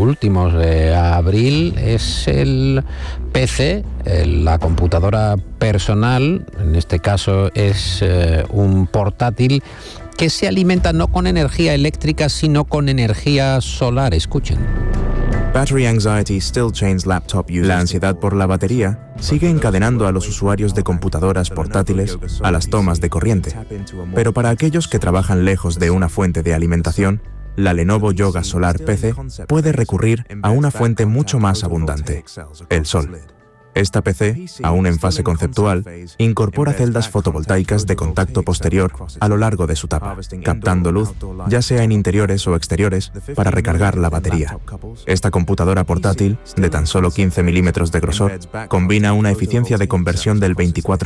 últimos de abril es el PC, la computadora personal. En este caso es un portátil que se alimenta no con energía eléctrica, sino con energía solar. Escuchen. Battery anxiety still chains laptop users. La ansiedad por la batería sigue encadenando a los usuarios de computadoras portátiles a las tomas de corriente. Pero para aquellos que trabajan lejos de una fuente de alimentación, la Lenovo Yoga Solar PC puede recurrir a una fuente mucho más abundante, el sol. Esta PC, aún en fase conceptual, incorpora celdas fotovoltaicas de contacto posterior a lo largo de su tapa, captando luz, ya sea en interiores o exteriores, para recargar la batería. Esta computadora portátil, de tan solo 15 milímetros de grosor, combina una eficiencia de conversión del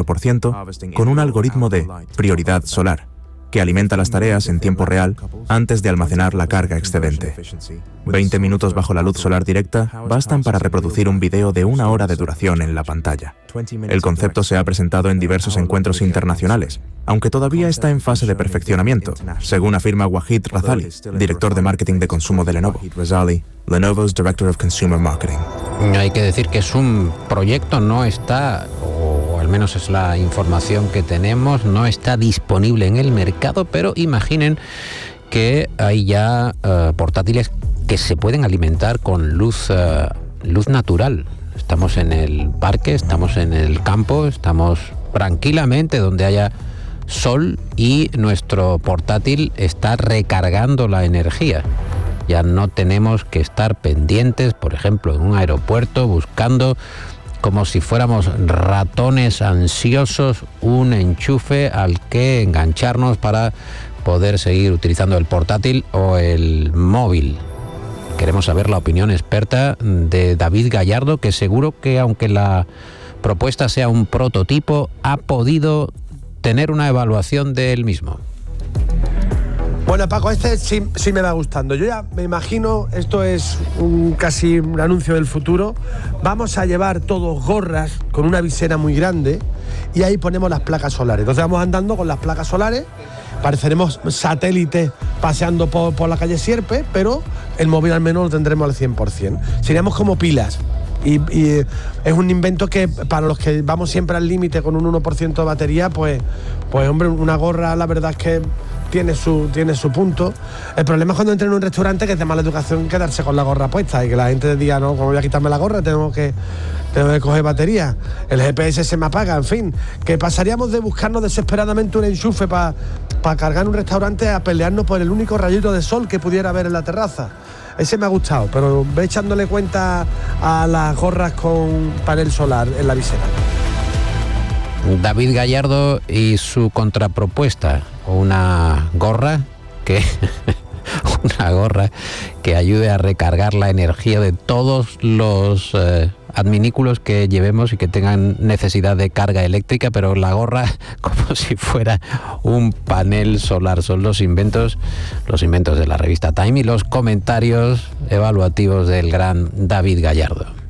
24% con un algoritmo de prioridad solar, que alimenta las tareas en tiempo real antes de almacenar la carga excedente. 20 minutos bajo la luz solar directa bastan para reproducir un video de 1 hora de duración en la pantalla. El concepto se ha presentado en diversos encuentros internacionales, aunque todavía está en fase de perfeccionamiento, según afirma Wahid Razali, director de marketing de consumo de Lenovo. Lenovo's Director of Consumer Marketing. Hay que decir que es un proyecto, no está, o al menos es la información que tenemos, no está disponible en el mercado, pero imaginen que hay ya portátiles que se pueden alimentar con luz natural. Estamos en el parque, estamos en el campo, estamos tranquilamente donde haya sol y nuestro portátil está recargando la energía. Ya no tenemos que estar pendientes, por ejemplo, en un aeropuerto buscando, como si fuéramos ratones ansiosos, un enchufe al que engancharnos para poder seguir utilizando el portátil o el móvil. Queremos saber la opinión experta de David Gallardo, que seguro que, aunque la propuesta sea un prototipo, ha podido tener una evaluación del mismo. Bueno, Paco, este sí me va gustando. Yo ya me imagino, esto es casi un anuncio del futuro. Vamos a llevar todos gorras con una visera muy grande y ahí ponemos las placas solares. Entonces vamos andando con las placas solares, pareceremos satélites paseando por la calle Sierpe, pero el móvil al menos lo tendremos al 100%. Seríamos como pilas. Y es un invento que para los que vamos siempre al límite con un 1% de batería, pues hombre, una gorra la verdad es que tiene su punto. El problema es cuando entra en un restaurante, que es de mala educación quedarse con la gorra puesta y que la gente diga, no, como voy a quitarme la gorra, tengo que coger batería, el GPS se me apaga, en fin, que pasaríamos de buscarnos desesperadamente un enchufe para cargar en un restaurante a pelearnos por el único rayito de sol que pudiera haber en la terraza. Ese me ha gustado, pero ve echándole cuenta a las gorras con panel solar en la visera. David Gallardo y su contrapropuesta, una gorra que ayude a recargar la energía de todos los adminículos que llevemos y que tengan necesidad de carga eléctrica, pero la gorra como si fuera un panel solar. Son los inventos de la revista Time y los comentarios evaluativos del gran David Gallardo.